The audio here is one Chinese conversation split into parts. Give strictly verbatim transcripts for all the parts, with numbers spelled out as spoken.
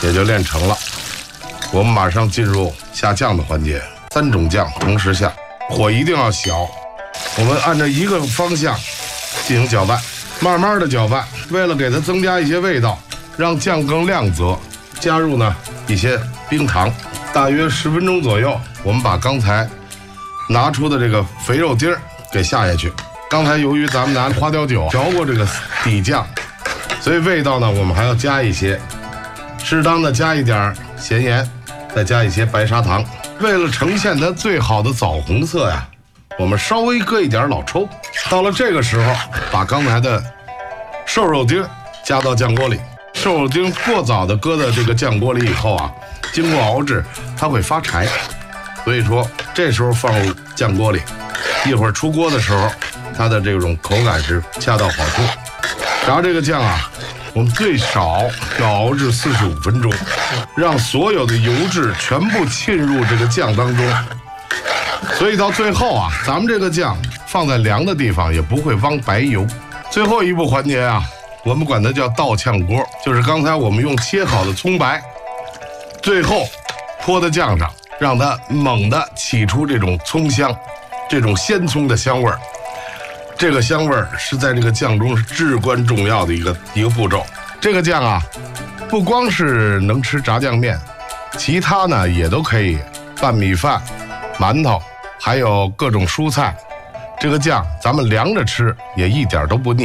也就练成了。我们马上进入下酱的环节，三种酱同时下，火一定要小。我们按照一个方向进行搅拌，慢慢的搅拌，为了给它增加一些味道，让酱更亮泽，加入呢一些冰糖，大约十分钟左右，我们把刚才拿出的这个肥肉丁儿给下下去。刚才由于咱们拿花雕酒调过这个底酱，所以味道呢我们还要加一些，适当的加一点咸盐，再加一些白砂糖。为了呈现它最好的枣红色呀，我们稍微搁一点老抽。到了这个时候，把刚才的瘦肉丁加到酱锅里。瘦肉丁过早的搁在这个酱锅里以后啊，经过熬制它会发柴，所以说这时候放入酱锅里，一会儿出锅的时候它的这种口感是恰到好处。然后这个酱啊，我们最少要熬制四十五分钟，让所有的油脂全部浸入这个酱当中。所以到最后啊，咱们这个酱放在凉的地方也不会汪白油。最后一步环节啊，我们管它叫倒炝锅，就是刚才我们用切好的葱白，最后泼在酱上，让它猛地起出这种葱香，这种鲜葱的香味儿。这个香味儿是在这个酱中是至关重要的一个一个步骤。这个酱啊，不光是能吃炸酱面，其他呢也都可以拌米饭、馒头，还有各种蔬菜。这个酱咱们凉着吃也一点都不腻。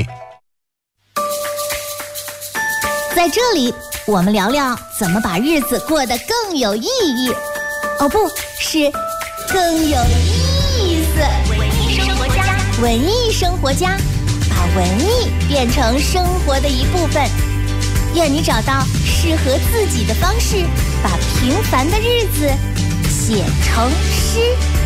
在这里，我们聊聊怎么把日子过得更有意义。哦，不是，更有意思。 文艺生活家， 文艺生活家，把文艺变成生活的一部分。愿你找到适合自己的方式，把平凡的日子写成诗。